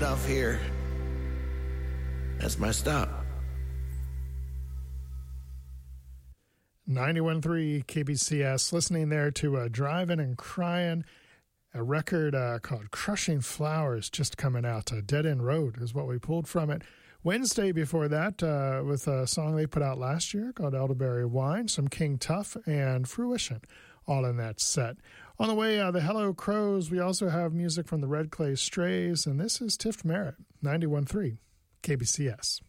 off here. That's my stop. 91.3 KBCS, listening there to Driving and Crying, a record called Crushing Flowers just coming out. Dead End Road is what we pulled from it. Wednesday before that with a song they put out last year called Elderberry Wine, some King Tuff, and Fruition, all in that set. On the way, the Hello Crows, we also have music from the Red Clay Strays, and this is Tift Merritt, 91.3 KBCS.